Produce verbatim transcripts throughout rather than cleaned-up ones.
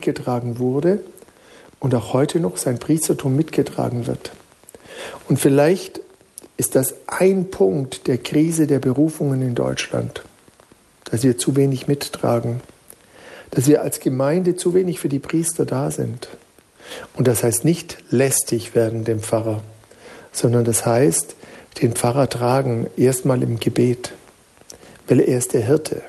mitgetragen wurde und auch heute noch sein Priestertum mitgetragen wird. Und vielleicht ist das ein Punkt der Krise der Berufungen in Deutschland, dass wir zu wenig mittragen, dass wir als Gemeinde zu wenig für die Priester da sind. Und das heißt nicht lästig werden dem Pfarrer, sondern das heißt, den Pfarrer tragen erstmal im Gebet, weil er ist der Hirte.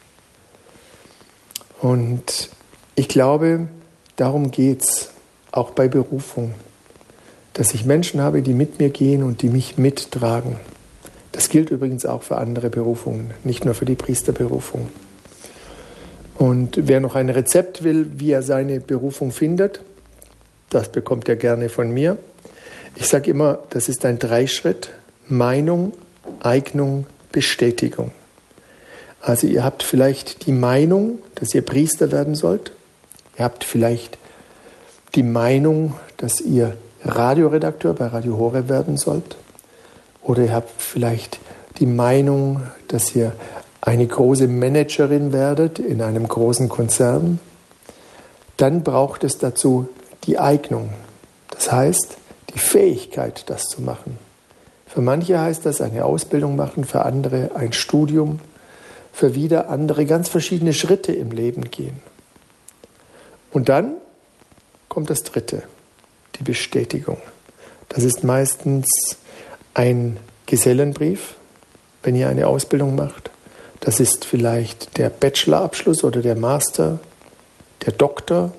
Und ich glaube, darum geht es auch bei Berufung, dass ich Menschen habe, die mit mir gehen und die mich mittragen. Das gilt übrigens auch für andere Berufungen, nicht nur für die Priesterberufung. Und wer noch ein Rezept will, wie er seine Berufung findet, das bekommt er gerne von mir. Ich sage immer, das ist ein Dreischritt: Meinung, Eignung, Bestätigung. Also ihr habt vielleicht die Meinung, dass ihr Priester werden sollt. Ihr habt vielleicht die Meinung, dass ihr Radioredakteur bei Radio Horeb werden sollt. Oder ihr habt vielleicht die Meinung, dass ihr eine große Managerin werdet in einem großen Konzern. Dann braucht es dazu die Eignung. Das heißt, die Fähigkeit, das zu machen. Für manche heißt das eine Ausbildung machen, für andere ein Studium, für wieder andere ganz verschiedene Schritte im Leben gehen. Und dann kommt das Dritte, die Bestätigung. Das ist meistens ein Gesellenbrief, wenn ihr eine Ausbildung macht. Das ist vielleicht der Bachelorabschluss oder der Master, der Doktor.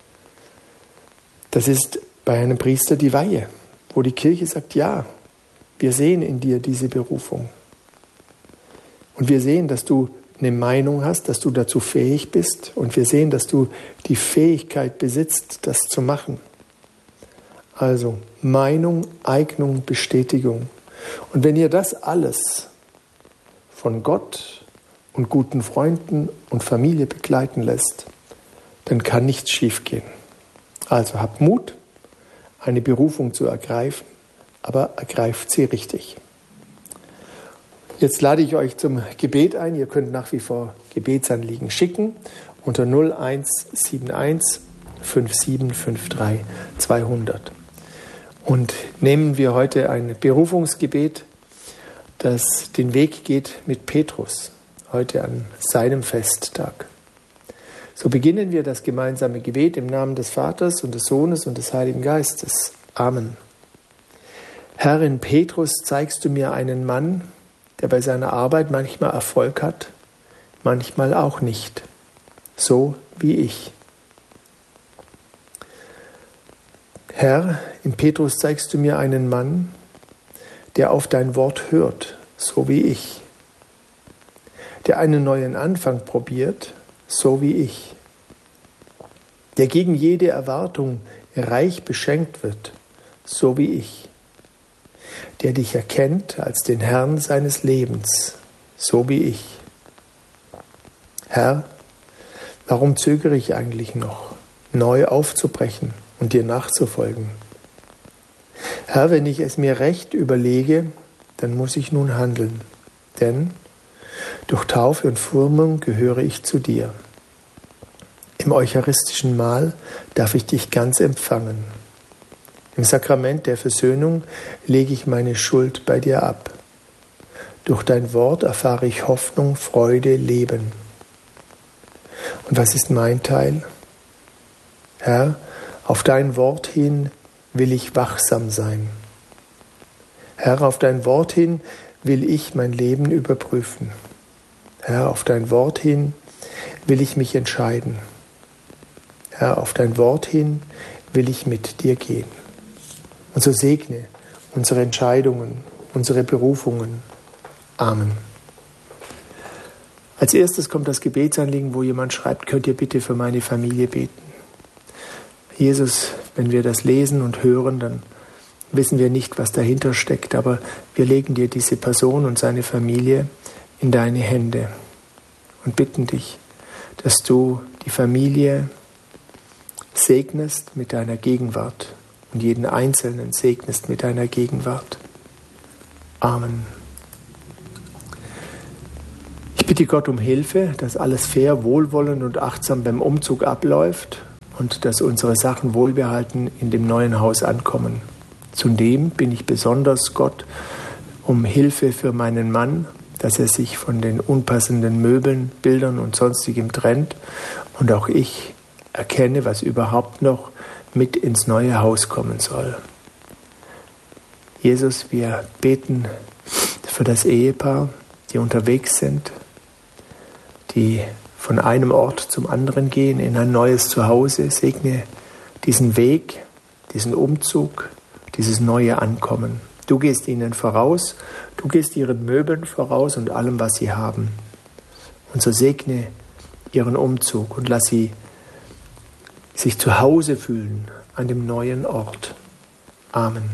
Das ist bei einem Priester die Weihe, wo die Kirche sagt, ja, wir sehen in dir diese Berufung. Und wir sehen, dass du eine Meinung hast, dass du dazu fähig bist. Und wir sehen, dass du die Fähigkeit besitzt, das zu machen. Also Meinung, Eignung, Bestätigung. Und wenn ihr das alles von Gott und guten Freunden und Familie begleiten lässt, dann kann nichts schiefgehen. Also habt Mut, eine Berufung zu ergreifen, aber ergreift sie richtig. Jetzt lade ich euch zum Gebet ein. Ihr könnt nach wie vor Gebetsanliegen schicken unter null eins sieben eins fünf sieben fünf drei zweihundert. Und nehmen wir heute ein Berufungsgebet, das den Weg geht mit Petrus, heute an seinem Festtag. So beginnen wir das gemeinsame Gebet im Namen des Vaters und des Sohnes und des Heiligen Geistes. Amen. Herr, in Petrus zeigst du mir einen Mann, der bei seiner Arbeit manchmal Erfolg hat, manchmal auch nicht, so wie ich. Herr, in Petrus zeigst du mir einen Mann, der auf dein Wort hört, so wie ich, der einen neuen Anfang probiert, so wie ich, der gegen jede Erwartung reich beschenkt wird, so wie ich, der dich erkennt als den Herrn seines Lebens, so wie ich. Herr, warum zögere ich eigentlich noch, neu aufzubrechen und dir nachzufolgen? Herr, wenn ich es mir recht überlege, dann muss ich nun handeln, denn durch Taufe und Firmung gehöre ich zu dir. Im eucharistischen Mahl darf ich dich ganz empfangen. Im Sakrament der Versöhnung lege ich meine Schuld bei dir ab. Durch dein Wort erfahre ich Hoffnung, Freude, Leben. Und was ist mein Teil? Herr, auf dein Wort hin will ich wachsam sein. Herr, auf dein Wort hin will ich mein Leben überprüfen. Herr, auf dein Wort hin will ich mich entscheiden. Herr, auf dein Wort hin will ich mit dir gehen. Und so segne unsere Entscheidungen, unsere Berufungen. Amen. Als erstes kommt das Gebetsanliegen, wo jemand schreibt, könnt ihr bitte für meine Familie beten. Jesus, wenn wir das lesen und hören, dann wissen wir nicht, was dahinter steckt, aber wir legen dir diese Person und seine Familie in deine Hände und bitten dich, dass du die Familie segnest mit deiner Gegenwart und jeden Einzelnen segnest mit deiner Gegenwart. Amen. Ich bitte Gott um Hilfe, dass alles fair, wohlwollend und achtsam beim Umzug abläuft und dass unsere Sachen wohlbehalten in dem neuen Haus ankommen. Zudem bin ich besonders Gott um Hilfe für meinen Mann, dass er sich von den unpassenden Möbeln, Bildern und sonstigem trennt und auch ich erkenne, was überhaupt noch mit ins neue Haus kommen soll. Jesus, wir beten für das Ehepaar, die unterwegs sind, die von einem Ort zum anderen gehen, in ein neues Zuhause. Segne diesen Weg, diesen Umzug, dieses neue Ankommen. Du gehst ihnen voraus, du gehst ihren Möbeln voraus und allem, was sie haben. Und so segne ihren Umzug und lass sie sich zu Hause fühlen an dem neuen Ort. Amen.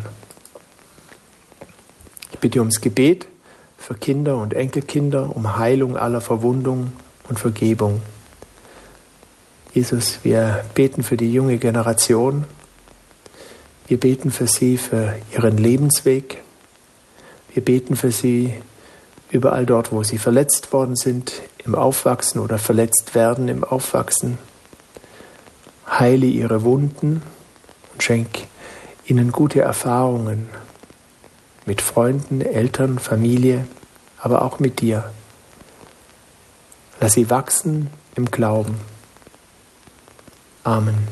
Ich bitte ums Gebet für Kinder und Enkelkinder, um Heilung aller Verwundung und Vergebung. Jesus, wir beten für die junge Generation. Wir beten für sie, für ihren Lebensweg. Wir beten für sie überall dort, wo sie verletzt worden sind im Aufwachsen oder verletzt werden im Aufwachsen. Heile ihre Wunden und schenk ihnen gute Erfahrungen mit Freunden, Eltern, Familie, aber auch mit dir. Lass sie wachsen im Glauben. Amen.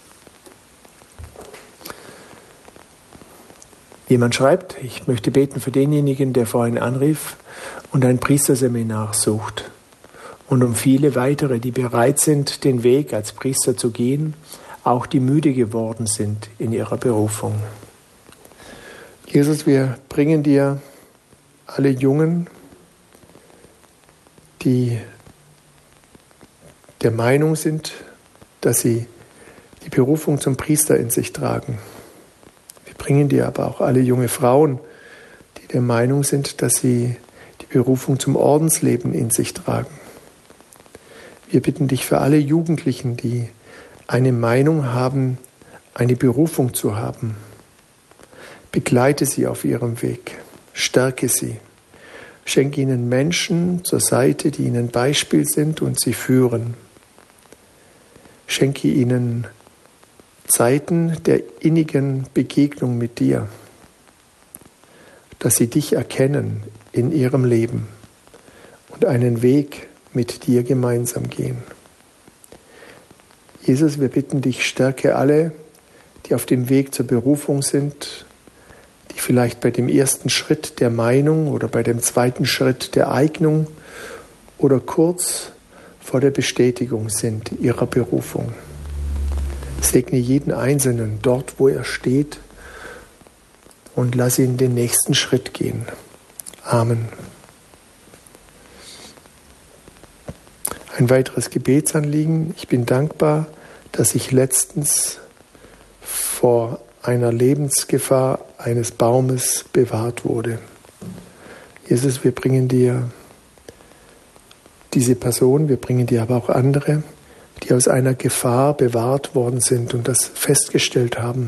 Jemand schreibt, ich möchte beten für denjenigen, der vorhin anrief und ein Priesterseminar sucht. Und um viele weitere, die bereit sind, den Weg als Priester zu gehen, auch die müde geworden sind in ihrer Berufung. Jesus, wir bringen dir alle Jungen, die der Meinung sind, dass sie die Berufung zum Priester in sich tragen. Wir bringen dir aber auch alle junge Frauen, die der Meinung sind, dass sie die Berufung zum Ordensleben in sich tragen. Wir bitten dich für alle Jugendlichen, die eine Meinung haben, eine Berufung zu haben. Begleite sie auf ihrem Weg, stärke sie. Schenke ihnen Menschen zur Seite, die ihnen Beispiel sind und sie führen. Schenke ihnen Zeiten der innigen Begegnung mit dir, dass sie dich erkennen in ihrem Leben und einen Weg mit dir gemeinsam gehen. Jesus, wir bitten dich, stärke alle, die auf dem Weg zur Berufung sind, die vielleicht bei dem ersten Schritt der Meinung oder bei dem zweiten Schritt der Eignung oder kurz vor der Bestätigung sind ihrer Berufung. Segne jeden Einzelnen dort, wo er steht, und lass ihn den nächsten Schritt gehen. Amen. Ein weiteres Gebetsanliegen. Ich bin dankbar, dass ich letztens vor einer Lebensgefahr eines Baumes bewahrt wurde. Jesus, wir bringen dir diese Person, wir bringen dir aber auch andere, die aus einer Gefahr bewahrt worden sind und das festgestellt haben,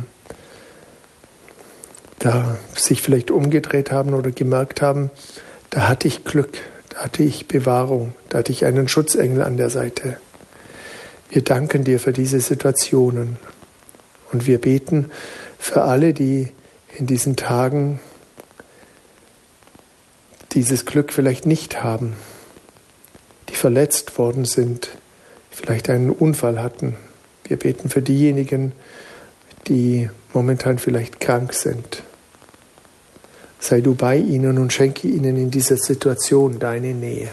da sich vielleicht umgedreht haben oder gemerkt haben, da hatte ich Glück, da hatte ich Bewahrung, da hatte ich einen Schutzengel an der Seite. Wir danken dir für diese Situationen und wir beten für alle, die in diesen Tagen dieses Glück vielleicht nicht haben, die verletzt worden sind, vielleicht einen Unfall hatten. Wir beten für diejenigen, die momentan vielleicht krank sind. Sei du bei ihnen und schenke ihnen in dieser Situation deine Nähe.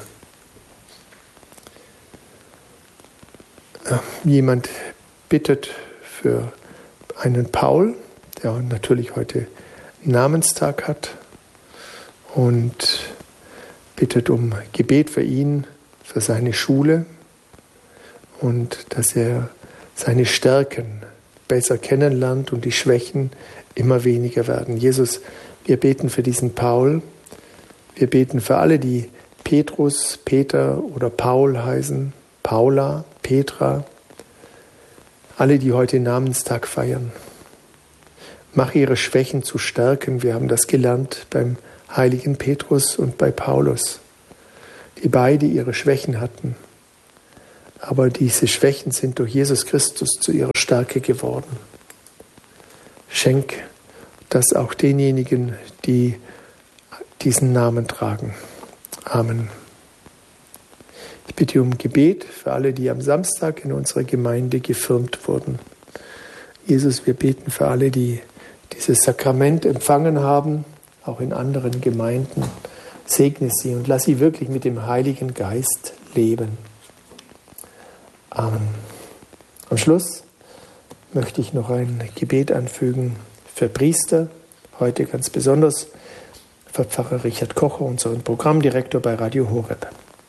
Jemand bittet für einen Paul, der natürlich heute Namenstag hat, und bittet um Gebet für ihn, für seine Schule und dass er seine Stärken besser kennenlernt und die Schwächen immer weniger werden. Jesus, wir beten für diesen Paul. Wir beten für alle, die Petrus, Peter oder Paul heißen, Paula, Petra, alle, die heute Namenstag feiern. Mach ihre Schwächen zu Stärken. Wir haben das gelernt beim heiligen Petrus und bei Paulus, die beide ihre Schwächen hatten, aber diese Schwächen sind durch Jesus Christus zu ihrer Stärke geworden. Schenk das auch denjenigen, die diesen Namen tragen. Amen. Ich bitte um Gebet für alle, die am Samstag in unserer Gemeinde gefirmt wurden. Jesus, wir beten für alle, die dieses Sakrament empfangen haben, auch in anderen Gemeinden. Segne sie und lass sie wirklich mit dem Heiligen Geist leben. Amen. Am Schluss möchte ich noch ein Gebet anfügen für Priester, heute ganz besonders für Pfarrer Richard Kocher, unseren Programmdirektor bei Radio Horeb.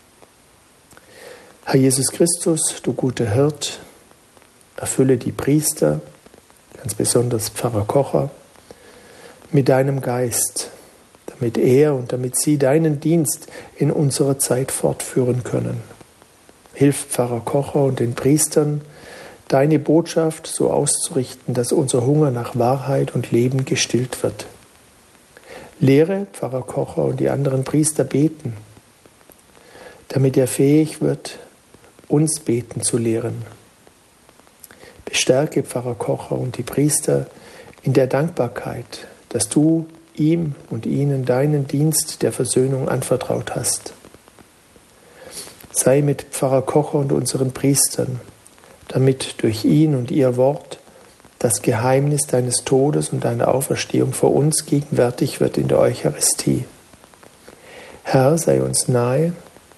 Herr Jesus Christus, du guter Hirt, erfülle die Priester, ganz besonders Pfarrer Kocher, mit deinem Geist, damit er und damit sie deinen Dienst in unserer Zeit fortführen können. Hilf Pfarrer Kocher und den Priestern, deine Botschaft so auszurichten, dass unser Hunger nach Wahrheit und Leben gestillt wird. Lehre Pfarrer Kocher und die anderen Priester beten, damit er fähig wird, uns beten zu lehren. Bestärke Pfarrer Kocher und die Priester in der Dankbarkeit, dass du ihm und ihnen deinen Dienst der Versöhnung anvertraut hast. Sei mit Pfarrer Kocher und unseren Priestern, damit durch ihn und ihr Wort das Geheimnis deines Todes und deiner Auferstehung vor uns gegenwärtig wird in der Eucharistie. Herr, sei uns nahe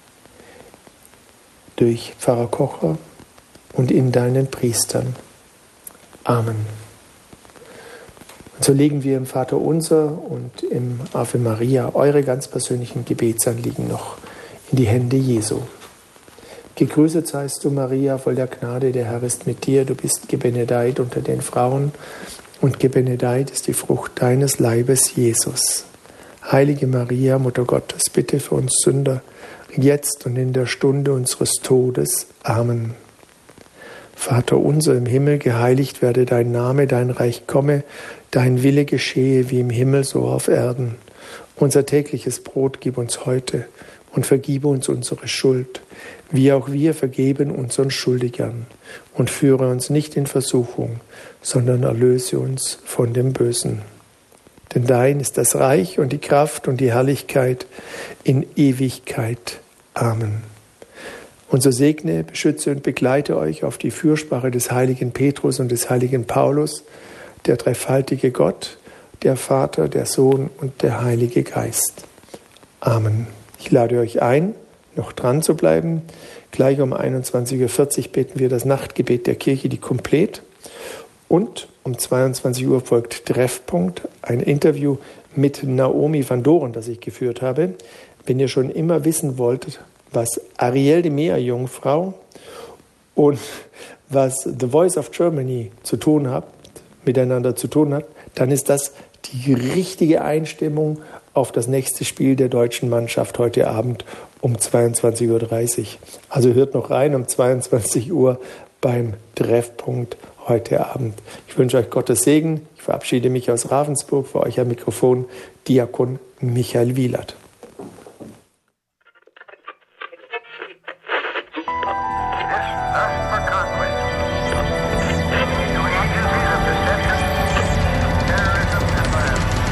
durch Pfarrer Kocher und in deinen Priestern. Amen. Und so legen wir im Vaterunser und im Ave Maria eure ganz persönlichen Gebetsanliegen noch in die Hände Jesu. Gegrüßet seist du, Maria, voll der Gnade, der Herr ist mit dir. Du bist gebenedeit unter den Frauen und gebenedeit ist die Frucht deines Leibes, Jesus. Heilige Maria, Mutter Gottes, bitte für uns Sünder, jetzt und in der Stunde unseres Todes. Amen. Vater unser im Himmel, geheiligt werde dein Name, dein Reich komme, dein Wille geschehe wie im Himmel, so auf Erden. Unser tägliches Brot gib uns heute und vergibe uns unsere Schuld, wie auch wir vergeben unseren Schuldigern. Und führe uns nicht in Versuchung, sondern erlöse uns von dem Bösen. Denn dein ist das Reich und die Kraft und die Herrlichkeit in Ewigkeit. Amen. Und so segne, beschütze und begleite euch auf die Fürsprache des heiligen Petrus und des heiligen Paulus, der dreifaltige Gott, der Vater, der Sohn und der Heilige Geist. Amen. Ich lade euch ein, noch dran zu bleiben. Gleich um einundzwanzig Uhr vierzig beten wir das Nachtgebet der Kirche, die Komplett. Und um zweiundzwanzig Uhr folgt Treffpunkt, ein Interview mit Naomi van Doren, das ich geführt habe. Wenn ihr schon immer wissen wolltet, was Ariel de Meerjungfrau und was The Voice of Germany zu tun hat, miteinander zu tun hat, dann ist das die richtige Einstimmung auf das nächste Spiel der deutschen Mannschaft heute Abend um zweiundzwanzig Uhr dreißig. Also hört noch rein um zweiundzwanzig Uhr beim Treffpunkt heute Abend. Ich wünsche euch Gottes Segen. Ich verabschiede mich aus Ravensburg. Für euch am Mikrofon Diakon Michael Wielert.